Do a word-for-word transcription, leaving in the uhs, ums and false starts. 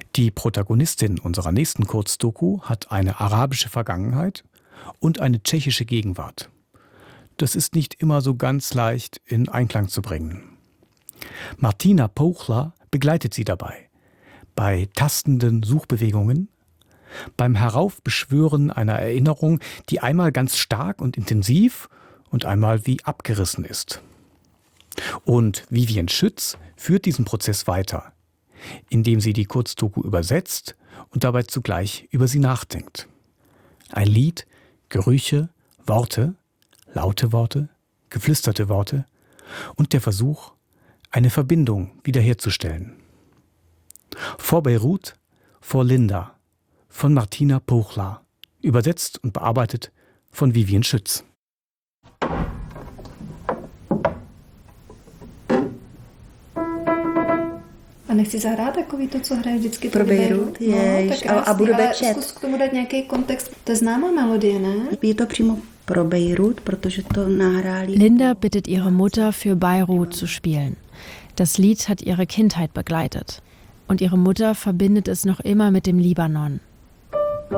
Die Protagonistin unserer nächsten Kurzdoku hat eine arabische Vergangenheit und eine tschechische Gegenwart. Das ist nicht immer so ganz leicht in Einklang zu bringen. Martina Pouchler begleitet sie dabei. Bei tastenden Suchbewegungen, beim Heraufbeschwören einer Erinnerung, die einmal ganz stark und intensiv und einmal wie abgerissen ist. Und Vivian Schütz führt diesen Prozess weiter, indem sie die Kurzdoku übersetzt und dabei zugleich über sie nachdenkt. Ein Lied, Gerüche, Worte, laute Worte, geflüsterte Worte und der Versuch, eine Verbindung wiederherzustellen. Vor Beirut, vor Linda von Martina Pouchler, übersetzt und bearbeitet von Vivian Schütz. A nechci zahrát takový to, co hraje vždycky pro Beirut? No, tak a, a budu bečet. Zkus k tomu dát nějaký kontext. To je známá melodie, ne? Je to přímo pro Beirut, protože to nahráli. Linda bittet ihre Mutter, für Beirut zu spielen. Das Lied hat ihre Kindheit begleitet. Und ihre Mutter verbindet es noch immer mit dem Libanon.